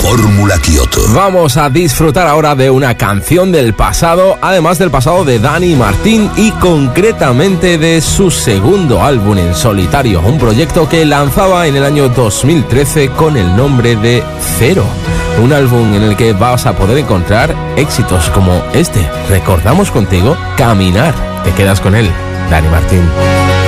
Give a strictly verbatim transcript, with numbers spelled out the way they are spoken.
Fórmula Kyoto. Vamos a disfrutar ahora de una canción del pasado, además del pasado de Dani Martín y concretamente de su segundo álbum en solitario, un proyecto que lanzaba en el año dos mil trece con el nombre de Cero. Un álbum en el que vas a poder encontrar éxitos como este. Recordamos contigo Caminar. Te quedas con él, Dani Martín.